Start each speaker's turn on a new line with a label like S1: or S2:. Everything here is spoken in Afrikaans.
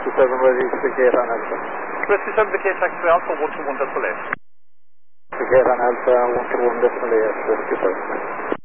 S1: 27 ready to vacate on Alpha.
S2: 27 vacate taxi Alpha 121.8.
S1: Vacate on Alpha 121.8, 27.